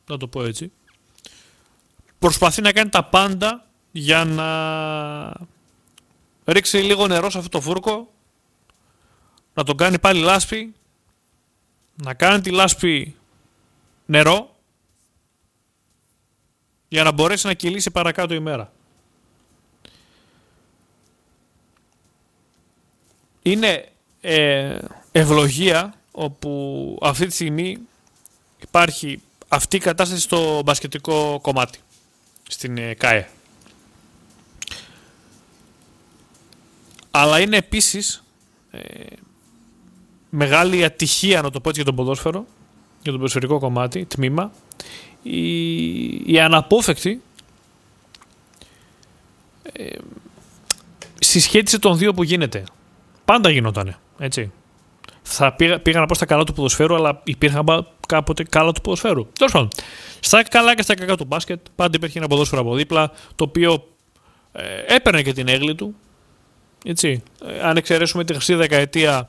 να το πω έτσι, προσπαθεί να κάνει τα πάντα για να ρίξει λίγο νερό σε αυτό το φούρκο, να τον κάνει πάλι λάσπη, να κάνει τη λάσπη νερό για να μπορέσει να κυλήσει παρακάτω η μέρα. Είναι ευλογία όπου αυτή τη στιγμή υπάρχει αυτή η κατάσταση στο μπασκετικό κομμάτι στην ΚΑΕ. Αλλά είναι επίσης μεγάλη ατυχία, να το πω έτσι, για τον ποδόσφαιρο, για το ποδοσφαιρικό κομμάτι, τμήμα, η αναπόφευκτη συσχέτιση των δύο που γίνεται. Πάντα γινότανε, έτσι. Πήγα να πω στα καλά του ποδοσφαίρου, αλλά υπήρχαν κάποτε καλά του ποδοσφαίρου. Τέλος πάντων, στα καλά και στα κακά του μπάσκετ, πάντα υπήρχε ένα ποδόσφαιρο από δίπλα, το οποίο έπαιρνε και την έγκλη του. Έτσι. Αν εξαιρέσουμε τη χρυσή δεκαετία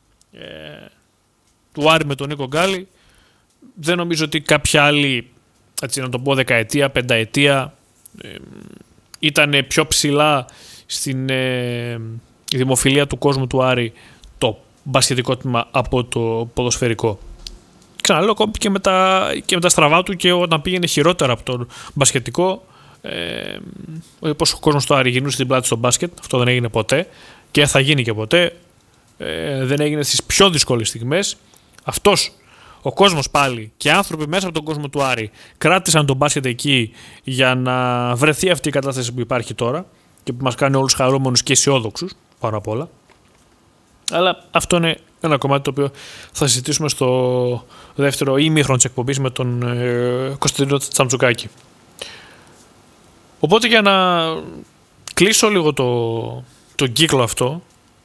του Άρη με τον Νίκο Γκάλη, δεν νομίζω ότι κάποια άλλη, έτσι να το πω, δεκαετία, πενταετία ήταν πιο ψηλά στην δημοφιλία του κόσμου του Άρη το μπασκετικό τμήμα από το ποδοσφαιρικό. Ξαναλέω, ακόμη και με τα στραβά του, και όταν πήγαινε χειρότερα από το μπασκετικό, πως ο κόσμος του Άρη γινούσε την πλάτη στο μπάσκετ, αυτό δεν έγινε ποτέ και θα γίνει και ποτέ. Δεν έγινε στις πιο δύσκολες στιγμές. Αυτός ο κόσμος πάλι και άνθρωποι μέσα από τον κόσμο του Άρη κράτησαν τον μπάσκετ εκεί για να βρεθεί αυτή η κατάσταση που υπάρχει τώρα και που μας κάνει όλους χαρούμενους και αισιόδοξους πάνω απ' όλα. Αλλά αυτό είναι ένα κομμάτι το οποίο θα συζητήσουμε στο δεύτερο ημίχρονο της εκπομπής με τον Κωνσταντίνο Τσαμτσουκάκη. Οπότε, για να κλείσω λίγο τον κύκλο αυτό,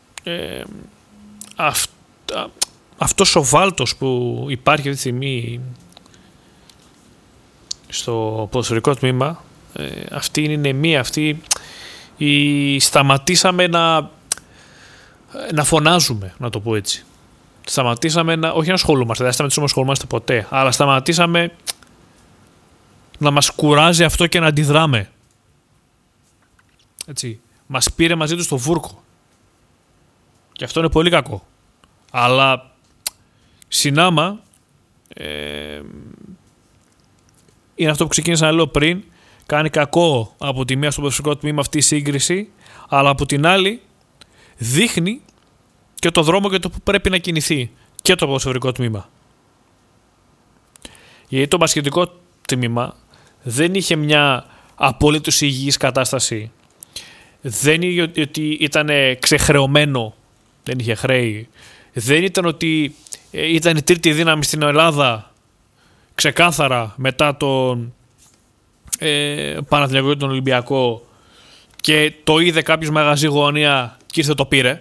αυτός ο βάλτος που υπάρχει αυτή τη στιγμή στο ποδοσφαιρικό τμήμα, αυτή είναι μία, σταματήσαμε να φωνάζουμε, να το πω έτσι. Σταματήσαμε όχι να ασχολούμαστε, δεν σταματήσαμε να ασχολούμαστε ποτέ, αλλά σταματήσαμε να μας κουράζει αυτό και να αντιδράμε. Έτσι. Μας πήρε μαζί του στο βούρκο. Και αυτό είναι πολύ κακό. Αλλά συνάμα είναι αυτό που ξεκίνησα να λέω πριν. Κάνει κακό από τη μία στο ποδοσφαιρικό τμήμα αυτή η σύγκριση, αλλά από την άλλη δείχνει και το δρόμο και το που πρέπει να κινηθεί και το ποδοσφαιρικό τμήμα. Γιατί το μπασκετικό τμήμα δεν είχε μια απολύτως υγιής κατάσταση. Δεν είναι ότι ήταν ξεχρεωμένο, δεν είχε χρέη. Δεν ήταν ότι ήταν η τρίτη δύναμη στην Ελλάδα ξεκάθαρα μετά τον Παναθηναϊκό και τον Ολυμπιακό και το είδε κάποιος μαγαζί γωνία και ήρθε το πήρε.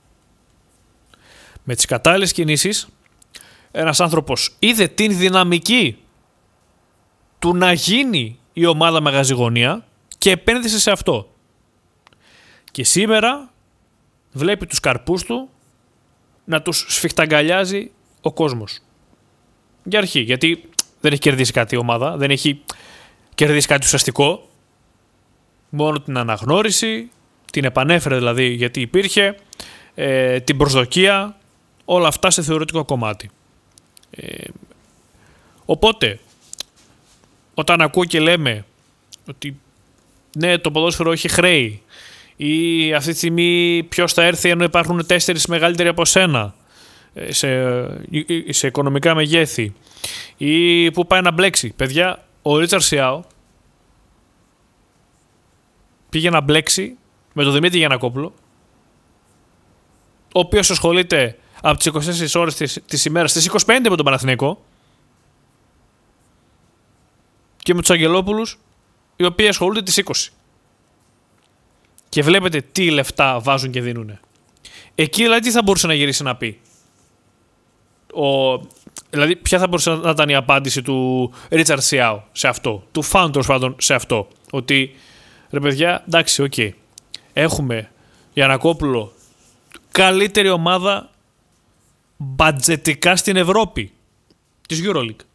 Με τις κατάλληλες κινήσεις ένας άνθρωπος είδε την δυναμική του να γίνει η ομάδα μαγαζί γωνία και επένδυσε σε αυτό. Και σήμερα βλέπει τους καρπούς του να τους σφιχταγκαλιάζει ο κόσμος. Για αρχή, γιατί δεν έχει κερδίσει κάτι η ομάδα, δεν έχει κερδίσει κάτι ουσιαστικό, μόνο την αναγνώριση, την επανέφερε δηλαδή γιατί υπήρχε, την προσδοκία, όλα αυτά σε θεωρητικό κομμάτι. Οπότε, όταν ακούω και λέμε ότι ναι, το ποδόσφαιρο έχει χρέη, ή αυτή τη στιγμή ποιος θα έρθει ενώ υπάρχουν 4 μεγαλύτεροι από σένα σε οικονομικά μεγέθη, ή που πάει να μπλέξει. Παιδιά, ο Ρίτσαρντ Σιάο πήγε να μπλέξει με τον Δημήτρη Γιαννακόπουλο, ο οποίος ασχολείται από τις 24 ώρες της ημέρας στις 25 με τον Παναθηναϊκό, και με τους Αγγελόπουλους, οι οποίοι ασχολούνται τις 20. Και βλέπετε τι λεφτά βάζουν και δίνουν. Εκεί δηλαδή τι θα μπορούσε να γυρίσει να πει. Δηλαδή ποια θα μπορούσε να ήταν η απάντηση του Ρίτσαρντ Σιάου σε αυτό, του Φάντος πάντων σε αυτό. Ότι ρε παιδιά, εντάξει, οκ. Έχουμε Γιαννακόπουλο, καλύτερη ομάδα μπατζετικά στην Ευρώπη της EuroLeague.